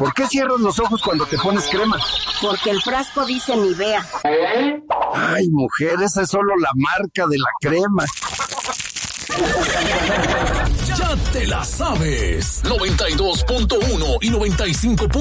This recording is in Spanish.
¿Por qué cierras los ojos cuando te pones crema? Porque el frasco dice Nivea. Ay, mujer, esa es solo la marca de la crema. Ya te la sabes. 92.1 y 95.